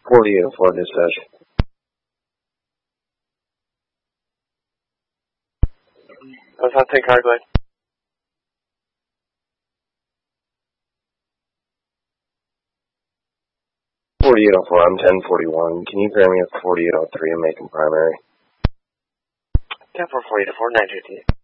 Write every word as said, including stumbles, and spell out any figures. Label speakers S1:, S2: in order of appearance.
S1: forty-eight oh four dispatch.
S2: That's not ten car glide.
S1: forty-eight oh four, I'm ten forty-one. Can you pair me with forty-eight oh three and make him primary?
S2: ten four forty-eight oh four, nine fifty-eight.